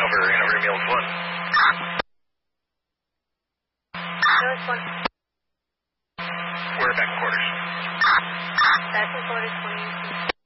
over Hanover Mills 1. Mills 1. We're back in quarters. Back in quarters 2018.